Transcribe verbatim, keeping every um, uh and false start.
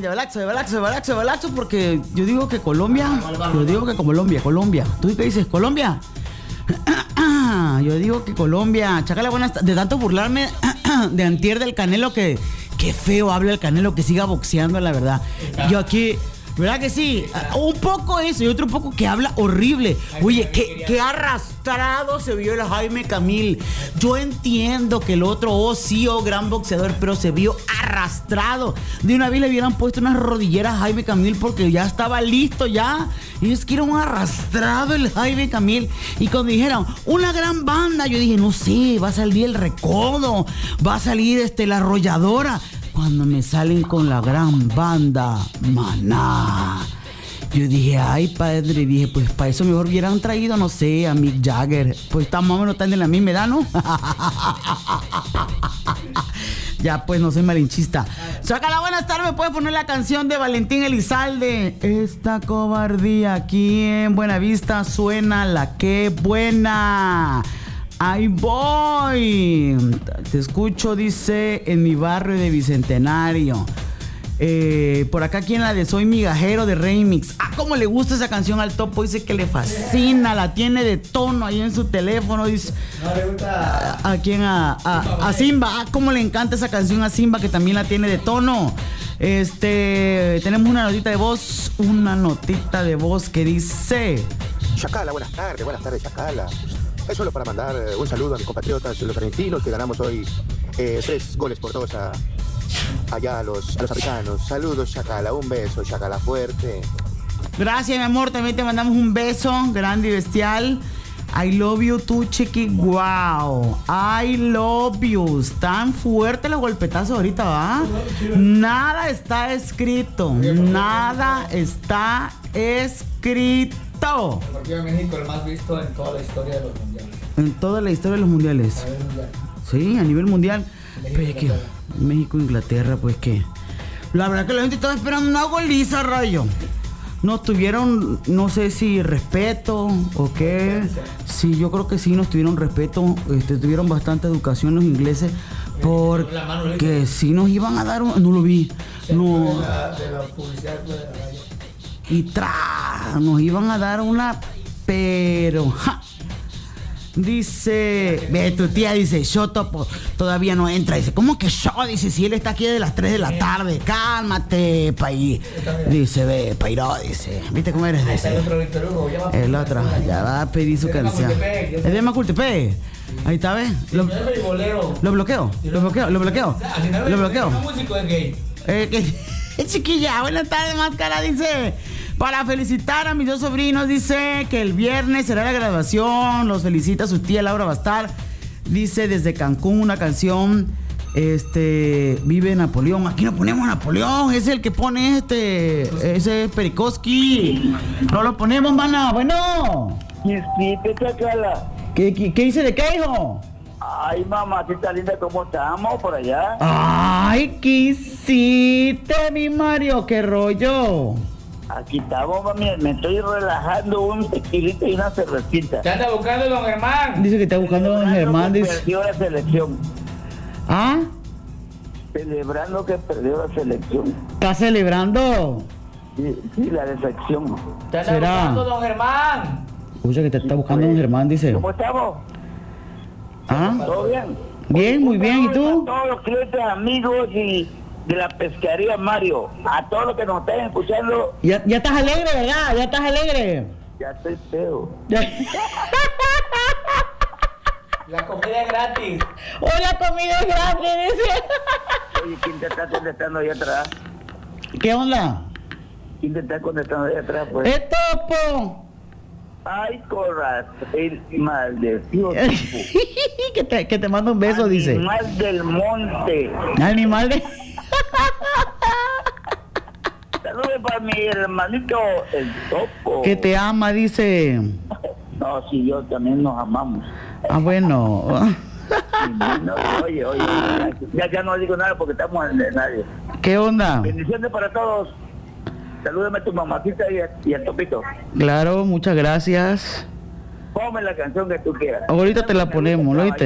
de balazo, de balazo, de balazo, de balazo, porque yo digo que Colombia, yo digo que Colombia, Colombia. ¿Tú qué dices? ¿Colombia? Yo digo que Colombia. Chacala, buenas tardes. De tanto burlarme de antier del Canelo, que qué feo habla el Canelo, que siga boxeando, la verdad. Yo aquí... ¿Verdad que sí? Un poco eso y otro poco que habla horrible. Oye, qué, qué arrastrado se vio el Jaime Camil. Yo entiendo que el otro, oh sí, oh gran boxeador, pero se vio arrastrado. De una vez le hubieran puesto unas rodilleras a Jaime Camil porque ya estaba listo ya. Y es que era un arrastrado el Jaime Camil. Y cuando dijeron, una gran banda, yo dije, no sé, va a salir el Recodo, va a salir este, la Arrolladora. Cuando me salen con la gran banda Maná, yo dije, ay padre, dije, pues para eso mejor hubieran traído, no sé, a Mick Jagger. Pues está más o menos tan de la misma edad, ¿no? Ya pues, no soy malinchista. Sácala, buenas tardes, me puedes poner la canción de Valentín Elizalde. Esta cobardía aquí en Buenavista suena la que buena. Ahí voy. Te escucho, dice, en mi barrio de Bicentenario. Eh, por acá, ¿quién la de Soy Migajero de Remix? Ah, cómo le gusta esa canción al Topo. Dice que le fascina, la tiene de tono ahí en su teléfono. Dice, no le gusta. ¿A, a quién? A, a, a Simba. Ah, cómo le encanta esa canción a Simba, que también la tiene de tono. Este, tenemos una notita de voz. Una notita de voz que dice: Chacala, buenas tardes, buenas tardes, Chacala. Es solo para mandar eh, un saludo a mis compatriotas, los argentinos, que ganamos hoy eh, tres goles por dos a, allá a los, a los africanos. Saludos, Chacala, un beso, Chacala, fuerte. Gracias, mi amor, también te mandamos un beso grande y bestial. I love you too, chiqui. Wow, I love you. Están fuertes los golpetazos ahorita, ¿va? Nada está escrito, nada está escrito. El partido de México, el más visto en toda la historia de los mundiales. En toda la historia de los mundiales. A nivel mundial. Sí, a nivel mundial. México, Pero es que Inglaterra. México, Inglaterra, pues que la verdad que la gente estaba esperando una goliza, rayo. Nos tuvieron, no sé si respeto o qué. Sí, yo creo que sí nos tuvieron respeto. Este, tuvieron bastante educación los ingleses. Porque sí nos iban a dar un... No lo vi. No. De la, de la publicidad de la radio. Y tra, nos iban a dar una, pero ja. Dice, ve, tu tía dice, yo Topo, todavía no entra. Dice, ¿cómo que yo? Dice, si él está aquí de las tres de la tarde, cálmate, paí. Dice, ve, Pairó, dice, ¿viste cómo eres de ese? El otro, ya va a pedir su canción. ¿Es de Macultepec? Ahí está, ¿ves? Lo, lo bloqueo, lo bloqueo, lo bloqueo, lo bloqueo. Eh, que, chiquilla, buenas tardes, máscara, dice, para felicitar a mis dos sobrinos, dice que el viernes será la graduación, los felicita su tía Laura Bastar, dice desde Cancún una canción, este, vive Napoleón, aquí no ponemos Napoleón, es el que pone este, ese es Perikoski, no lo ponemos, mana, bueno. ¿Qué, qué, qué dice de qué, hijo? Ay, mamacita linda, ¿cómo estamos por allá? Ay, ¿qué hiciste, mi Mario? ¿Qué rollo? Aquí estamos, mami, me estoy relajando un tequilito y una cervecita. ¿Qué anda buscando don Germán? Dice que está buscando a don Germán, dice. Perdió la selección. ¿Ah? Celebrando que perdió la selección. ¿Está celebrando? Sí, sí, la decepción. ¿Qué anda ¿Será? buscando don Germán? Escucha que te está buscando don Germán, dice. ¿Cómo estamos? ¿Ah? ¿Todo bien? Bien, muy bien, ¿y tú? A todos los clientes, amigos y de la pescaría Mario, a todos los que nos estén escuchando. Ya, ya estás alegre, ¿verdad? Ya estás alegre. Ya estoy feo. Ya. La comida es gratis. Hoy la comida es gratis, dice. Oye, ¿quién te está contestando ahí atrás? ¿Qué onda? ¿Quién te está contestando ahí atrás, pues? ¡Es Topo! Ay, corras, el maldecido. que, te, que te manda un beso, dice. Animal del monte. Animal de... Saludos para mi hermanito, el Topo. que te ama, dice. No, sí, yo también nos amamos. Ah, bueno. No, oye, oye, ya, ya no digo nada porque estamos en nadie. ¿Qué onda? Bendiciones para todos. Salúdame a tu mamacita y, a, y al Topito. Claro, muchas gracias. Ponme la canción que tú quieras. Ahorita te la ponemos, ¿lo oíste?